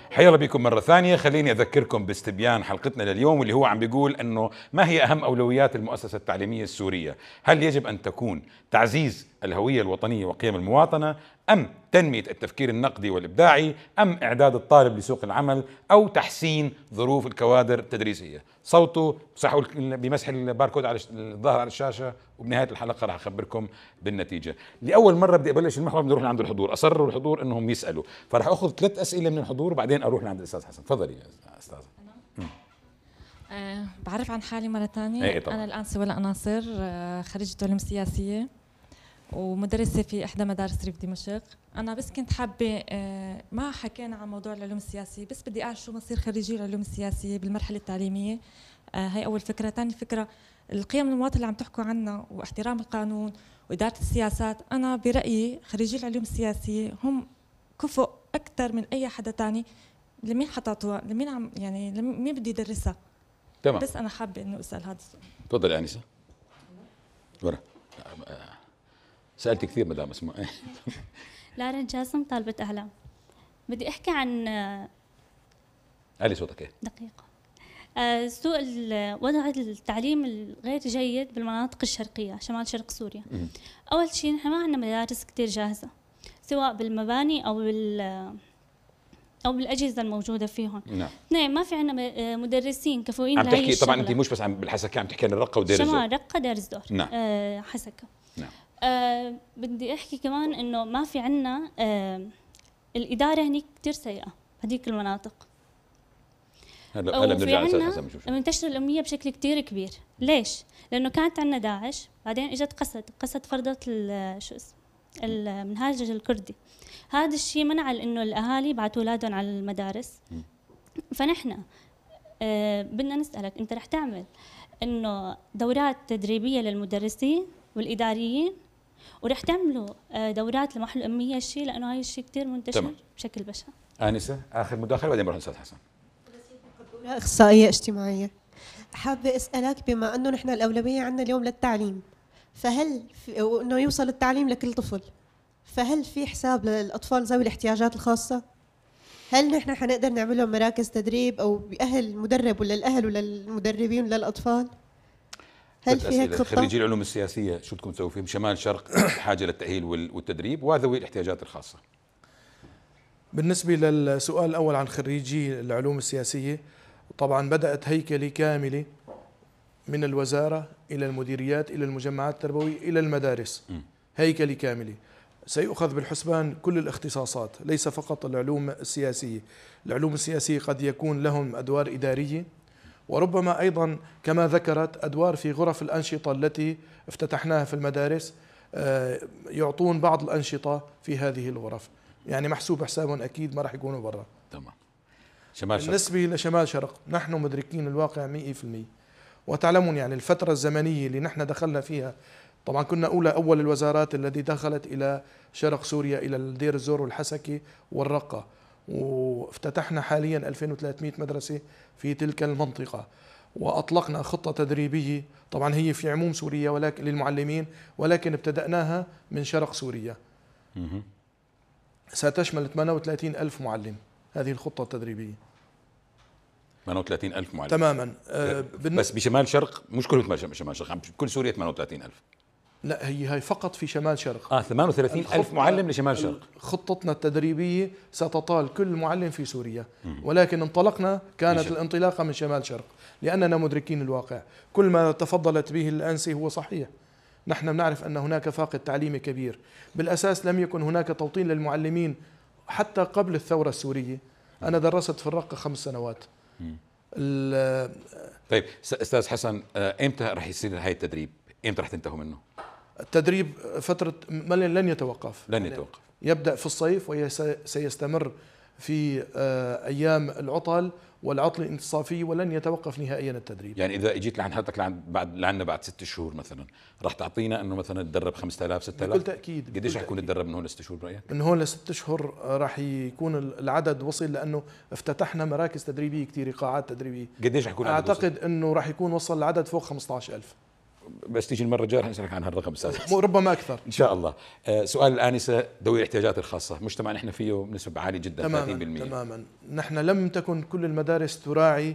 حيا الله بكم مرة ثانية. خليني أذكركم باستبيان حلقتنا لليوم، واللي هو عم بيقول أنه ما هي أهم أولويات المؤسسة التعليمية السورية؟ هل يجب أن تكون تعزيز الهوية الوطنية وقيم المواطنة، أم تنمية التفكير النقدي والإبداعي، أم إعداد الطالب لسوق العمل، أو تحسين ظروف الكوادر التدريسية؟ صوتوا صحوا بمسح الباركود على الظاهر على الشاشة، وبنهاية الحلقة راح أخبركم بالنتيجة. لأول مرة بدي أبلش المحور، بدي أروح لعند الحضور. أصروا الحضور أنهم يسألوا، فراح أخذ 3 أسئلة من الحضور وبعدين أروح لعند الأستاذ حسن. تفضلي يا أستاذة. بعرف عن حالي مرة ثانية. إيه طبعاً. أنا الآن سويلة ناصر، خريجة علوم سياسية ومدرسة في إحدى مدارس ريف دمشق. أنا بس كنت حابة، ما حكينا عن موضوع العلوم السياسية، بس بدي أعرف شو مصير خريجي العلوم السياسية بالمرحلة التعليمية. هاي أول فكرة. ثاني فكرة، القيم المواطنة اللي عم تحكوا عنها واحترام القانون وإدارة السياسات، أنا برأيي خريجي العلوم السياسية هم كفؤ أكثر من أي حدا تاني. لمين حطيتوها؟ لمين عم يعني مين بده يدرسها؟ تمام. بس أنا حابة إنه أسأل هذا السؤال. تفضلي أنسة. ورا سألت كثير مدام اسمه. لارا جاسم، طالبة أعلام. بدي أحكي عن علي صوتك. إيه دقيقة. سوء وضع التعليم الغير جيد بالمناطق الشرقية، شمال شرق سوريا. أول شيء نحن ما عندنا مدارس كتير جاهزة، سواء بالمباني أو بالأجهزة الموجودة فيهم. نعم. اثنين، ما في عندنا مدرسين كفؤين عم لهي تحكي طبعا الشغلة. أنت مش بس عم بالحسكة، عم تحكي عن الرقة ودير الزور. شمال رقة دير الزور. نعم. حسكة. نعم. بدي أحكي كمان إنه ما في عندنا الإدارة هنيك كتير سيئة هذيك المناطق. هلا بنرجع على أستاذ حسن. منتشرة الأمية بشكل كتير كبير. ليش؟ لأنه كانت عندنا داعش، بعدين إجت قصد فرضت شو اسمه المنهاج الكردي. هذا الشيء منع إنه الأهالي يبعثوا أولادهم على المدارس. فنحن بدنا نسألك، أنت رح تعمل إنه دورات تدريبية للمدرسين والإداريين، ورح تعملوا دورات لمحو الأمية الشيء، لأنه هاي الشيء كتير منتشر. تمام. بشكل بشع. آنسة آخر مداخلة وبعدين بروح للأستاذ حسن. أخصائية اجتماعية. حابة أسألك، بما أنه نحن الأولوية عندنا اليوم للتعليم، فهل أنه يوصل التعليم لكل طفل، فهل في حساب للأطفال ذوي الاحتياجات الخاصة؟ هل نحن حنقدر نعمل لهم مراكز تدريب أو بأهل مدرب، ولا الأهل ولا المدربين ولا الأطفال؟ هل في هيك خطة؟ خريجي العلوم السياسية شو بدكم تسووا فيهم؟ شمال شرق حاجة للتأهيل والتدريب، وذوي الاحتياجات الخاصة. بالنسبة للسؤال الأول عن خريجي العلوم السياسية، طبعا بدأت هيكلة كاملة من الوزارة إلى المديريات إلى المجمعات التربوية إلى المدارس. هيكلة كاملة سيؤخذ بالحسبان كل الاختصاصات، ليس فقط العلوم السياسية. العلوم السياسية قد يكون لهم أدوار إدارية، وربما أيضا كما ذكرت أدوار في غرف الأنشطة التي افتتحناها في المدارس، يعطون بعض الأنشطة في هذه الغرف، يعني محسوب حسابهم أكيد ما راح يكونوا برا. تمام. شمال شرق. بالنسبة لشمال شرق نحن مدركين الواقع 100%، وتعلمون يعني الفترة الزمنية اللي نحن دخلنا فيها. طبعا كنا أول الوزارات التي دخلت إلى شرق سوريا، إلى الدير الزور والحسكة والرقة، وافتتحنا حاليا 2300 مدرسة في تلك المنطقة، وأطلقنا خطة تدريبية طبعا هي في عموم سوريا ولكن للمعلمين، ولكن ابتدأناها من شرق سوريا. ستشمل 38 ألف معلم هذه الخطة التدريبية. 38 ألف معلم تماما. بس بشمال شرق، مش كله شمال شرق، بكل سوريا 38 ألف. لا، هي فقط في شمال شرق. 38 ألف معلم لشمال شرق. خطتنا التدريبية ستطال كل معلم في سوريا، ولكن انطلقنا، كانت الانطلاقة من شمال شرق، لأننا مدركين الواقع. كل ما تفضلت به الأنسة هو صحيح. نحن بنعرف أن هناك فاقد تعليمي كبير. بالأساس لم يكن هناك توطين للمعلمين حتى قبل الثورة السورية. أنا درست في الرقة 5 سنوات. طيب أستاذ حسن، إمتى رح يصير هاي التدريب؟ إمتى رح تنتهوا منه؟ التدريب فترة لن يتوقف. لن يتوقف. يبدأ في الصيف وسيستمر في أيام العطل والعطل الانتصافي، ولن يتوقف نهائيا التدريب. يعني إذا اجيت لعند حضرتك لعندنا بعد 6 شهور مثلا، رح تعطينا إنه مثلا تدرب 5000 6000؟ بكل تأكيد. قديش رح يكون الدرب من هون ل6 شهور برأيك؟ من هون ل6 شهور رح يكون العدد وصل، لأنه افتتحنا مراكز تدريبية كثير، قاعات تدريبية. قديش رح يكون؟ أعتقد أنه رح يكون وصل العدد فوق 15000. بس تيجي المره الجايه رح نسالك عن هالرقم استاذ. ربما اكثر ان شاء الله. سؤال الانسه ذوي الاحتياجات الخاصه، مجتمع نحن فيه بنسبه عاليه جدا 30%. تماما. نحن لم تكن كل المدارس تراعي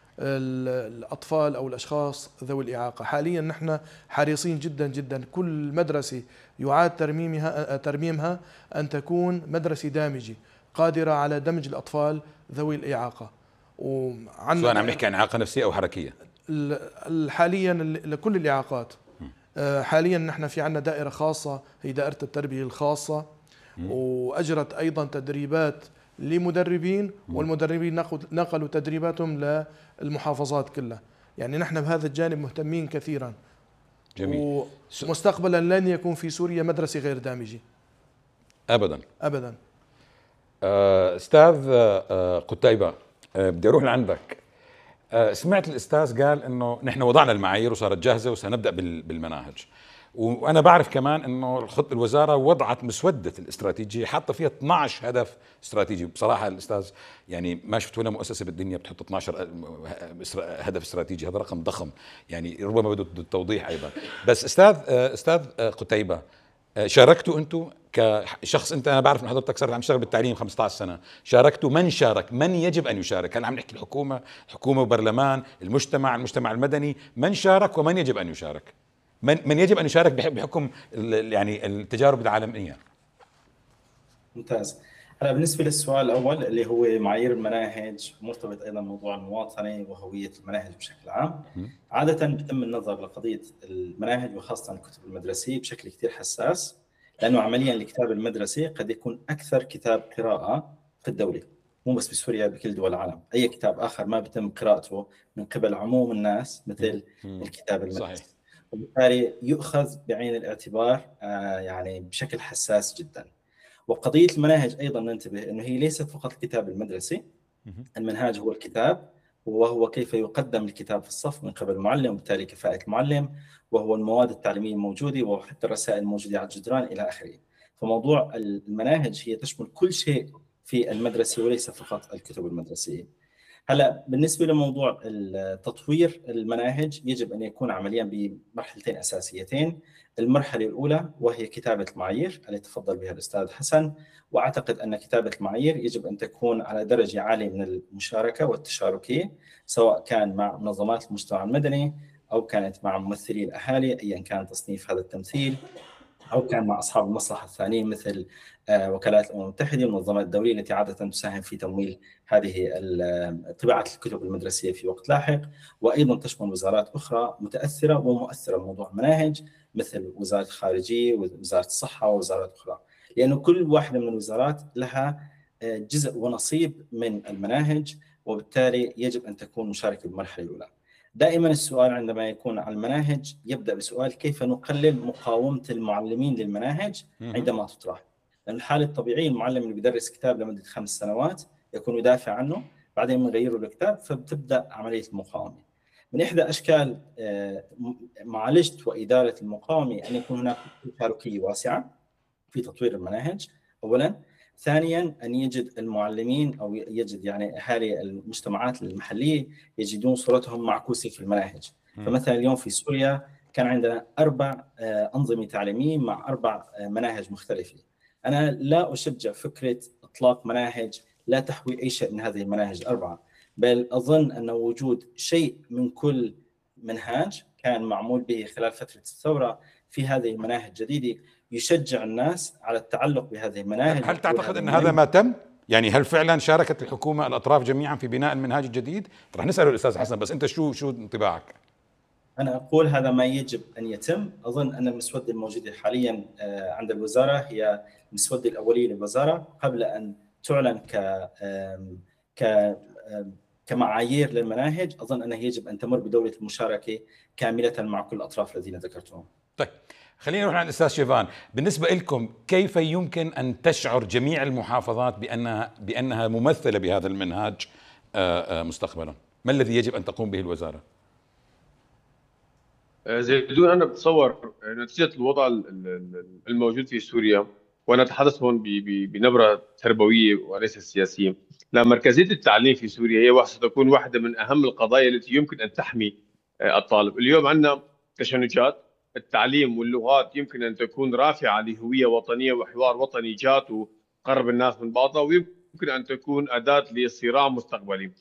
الأطفال أو الأشخاص ذوي الإعاقة. حاليا نحن حريصين جدا جدا كل مدرسة يعاد ترميمها أن تكون مدرسة دامجة قادرة على دمج الأطفال ذوي الإعاقة. سواء عم نحكي عن إعاقة نفسية أو حركية. حاليا لكل الإعاقات. حاليا نحن في عنا دائرة خاصة هي دائرة التربية الخاصة، وأجرت أيضا تدريبات لمدربين، والمدربين نقلوا تدريباتهم للمحافظات كلها. يعني نحن بهذا الجانب مهتمين كثيرا. جميل. ومستقبلا لن يكون في سوريا مدرسة غير دامجة أبدا أبدا. أستاذ قتيبة، بدي أروح لعندك. سمعت الأستاذ قال إنه نحن وضعنا المعايير وصارت جاهزة وسنبدأ بالمناهج، وأنا بعرف كمان إنه الوزارة وضعت مسودة الاستراتيجية حاطة فيها 12 هدف استراتيجي. بصراحة الأستاذ يعني ما شفت ولا مؤسسة بالدنيا بتحط 12 هدف استراتيجي، هذا رقم ضخم يعني، ربما بده التوضيح أيضا. بس أستاذ قتيبة، شاركتوا أنتم كشخص، أنت أنا بعرف إن حضرتك صرت عم تشتغل بالتعليم 15 سنة، شاركتوا؟ من شارك؟ من يجب أن يشارك؟ هل عم نحكي الحكومة وبرلمان، المجتمع المدني؟ من شارك ومن يجب أن يشارك؟ من يجب أن يشارك بحكم يعني التجارب العالمية؟ ممتاز. هلا بالنسبة للسؤال الأول اللي هو معايير المناهج، مرتبط أيضا موضوع المواطنة وهوية المناهج بشكل عام. عادة بتم النظر لقضية المناهج وخاصة الكتب المدرسية بشكل كتير حساس، لأنه عمليا الكتاب المدرسي قد يكون أكثر كتاب قراءة في الدولة، مو بس بسوريا، بكل دول العالم. أي كتاب آخر ما بيتم قراءته من قبل عموم الناس مثل الكتاب المدرسي. صحيح. وبالتالي يؤخذ بعين الاعتبار يعني بشكل حساس جدا. وقضية المناهج أيضا ننتبه أنه هي ليست فقط الكتاب المدرسي. المنهاج هو الكتاب، وهو كيف يقدم الكتاب في الصف من قبل المعلم، وبالتالي كفاءة المعلم، وهو المواد التعليمية الموجودة، وحتى الرسائل الموجودة على الجدران إلى آخره. فموضوع المناهج هي تشمل كل شيء في المدرسة وليس فقط الكتب المدرسية. هلا بالنسبة لموضوع تطوير المناهج، يجب أن يكون عمليا بمرحلتين أساسيتين. المرحلة الأولى وهي كتابة المعايير اللي تفضل بها الأستاذ حسن، وأعتقد أن كتابة المعايير يجب أن تكون على درجة عالية من المشاركة والتشاركية، سواء كان مع منظمات المجتمع المدني أو كانت مع ممثلي الأهالي أيا كان تصنيف هذا التمثيل، أو كان مع أصحاب المصلحة الثانيين مثل وكالات الأمم المتحدة والمنظمات الدولية التي عادة تساهم في تمويل هذه طباعة الكتب المدرسية في وقت لاحق. وأيضا تشمل وزارات أخرى متأثرة ومؤثرة بموضوع المناهج مثل وزارة الخارجية ووزارة الصحة ووزارات أخرى، لأنه كل واحدة من الوزارات لها جزء ونصيب من المناهج، وبالتالي يجب أن تكون مشاركة بالمرحلة الأولى. دائما السؤال عندما يكون على المناهج يبدأ بسؤال كيف نقلل مقاومة المعلمين للمناهج عندما تطرح. لأن الحالة الطبيعية المعلم اللي بيدرس كتاب لمدة 5 سنوات يكون يدافع عنه، بعدين بنغيره الكتاب، فبتبدأ عملية المقاومة. من إحدى أشكال معالجة وإدارة المقاومة أن يكون هناك تشاركية واسعة في تطوير المناهج أولا. ثانيا أن يجد المعلمين أو يجد يعني أهالي المجتمعات المحلية يجدون صورتهم معكوسة في المناهج. فمثلا اليوم في سوريا كان عندنا 4 أنظمة تعليمية مع 4 مناهج مختلفة. أنا لا أشجع فكرة إطلاق مناهج لا تحوي أي شيء من هذه المناهج 4، بل أظن أن وجود شيء من كل منهاج كان معمول به خلال فترة الثورة في هذه المناهج الجديدة يشجع الناس على التعلق بهذه المناهج. هل تعتقد أن هذا ما تم؟ يعني هل فعلا شاركت الحكومة الأطراف جميعا في بناء المنهاج الجديد؟ رح نسأله الأستاذ حسن، بس أنت شو انطباعك؟ أنا أقول هذا ما يجب أن يتم. أظن أن المسودة الموجودة حاليا عند الوزارة هي المسودة الأولية للوزارة قبل أن تعلن كمعايير للمناهج. أظن أنها يجب أن تمر بدورة المشاركة كاملة مع كل الأطراف الذين ذكرتهم. طيب خلينا نروح عند الأستاذ شيفان. بالنسبة لكم كيف يمكن أن تشعر جميع المحافظات بأنها ممثلة بهذا المنهاج مستقبلا؟ ما الذي يجب أن تقوم به الوزارة؟ زيدون، أنا بتصور نتيجة الوضع الموجود في سوريا، وأنا أتحدث هون بنبرة تربوية وليس سياسية، لأن مركزية التعليم في سوريا هي ستكون واحدة من أهم القضايا التي يمكن أن تحمي الطالب. اليوم عندنا تشنجات. التعليم واللغات يمكن أن تكون رافعة لهوية وطنية وحوار وطني جات وقرب الناس من بعضها، ويمكن أن تكون أداة لصراع مستقبلي.